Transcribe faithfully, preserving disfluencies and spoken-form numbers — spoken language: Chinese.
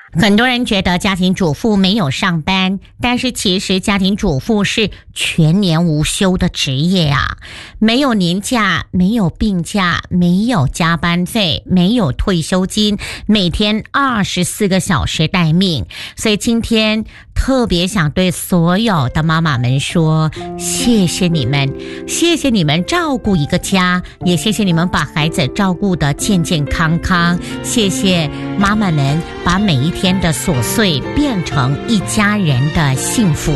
很多人觉得家庭主妇没有上班，但是其实家庭主妇是全年无休的职业啊，没有年假，没有病假，没有加班费，没有退休金，每天二十四个小时待命。所以今天特别想对所有的妈妈们说，谢谢你们，谢谢你们照顾一个家，也谢谢你们把孩子照顾得健健康康，谢谢妈妈们把每一天的琐碎变成一家人的幸福。